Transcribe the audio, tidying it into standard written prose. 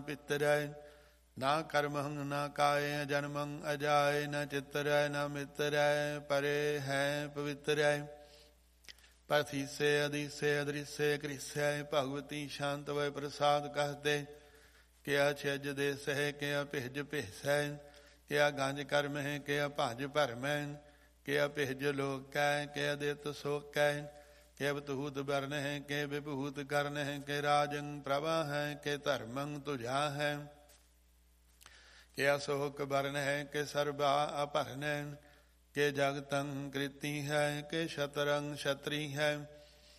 पितरै ना कर्महं न काये जन्मं अजाय न चितरै न मितरै परे है पवित्रै परथीसे अधीसे अदृश्य कृष्य भगवती शांत वै प्रसाद कहते किया छिज देश है किया पिहज पिस है किया गंज कर्म है किया भज भरम है किया पिहज लोक है किया दित सोक है के बतहूत वर्ण है के विभूत कर्ण है के राजं प्रभा है के धर्मं तुझा है के अशोक वर्ण है के सर्वा अपहरण के जगतं कृति है के शतरंग क्षत्रि है